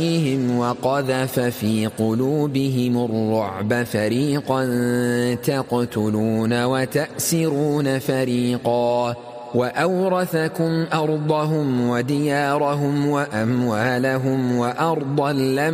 وقذف في قلوبهم الرعب فريقا تقتلون وتأسرون فريقا وأورثكم أرضهم وديارهم وأموالهم وأرضا لم